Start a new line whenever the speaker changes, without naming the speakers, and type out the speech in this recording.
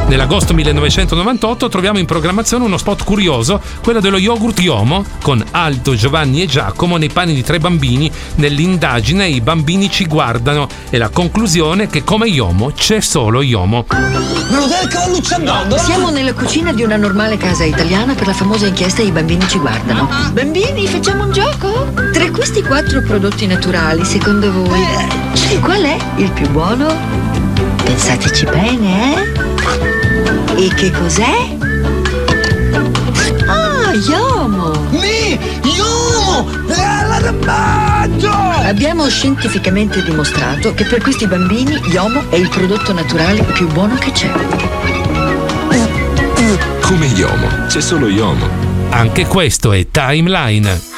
Nell'agosto 1998 troviamo in programmazione uno spot curioso, quello dello yogurt Yomo, con Aldo, Giovanni e Giacomo nei panni di 3 bambini. Nell'indagine i bambini ci guardano e la conclusione è che come Yomo c'è solo Yomo.
Siamo nella cucina di una normale casa italiana per la famosa inchiesta I bambini ci guardano. Bambini, facciamo un gioco? Tra questi 4 prodotti naturali, secondo voi, qual è il più buono? Pensateci bene, E che cos'è? Ah, Yomo!
Yomo!
Abbiamo scientificamente dimostrato che per questi bambini Yomo è il prodotto naturale più buono che c'è.
Come Yomo, c'è solo Yomo.
Anche questo è Timeline.